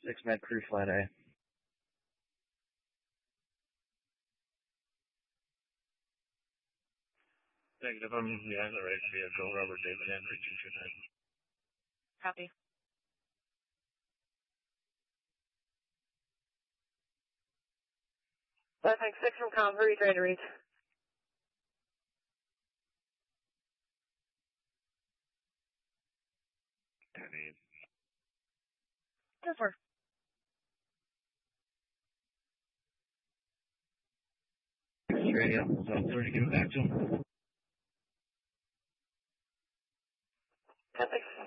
6 med crew flat A. Negative, I'm using the Anglo-Race vehicle, Robert David Henry, 229. Copy. Blessing 6 from Com, who are you trying to reach? Danny. 2-4. Radio, zone 30, give it back to him. Copy.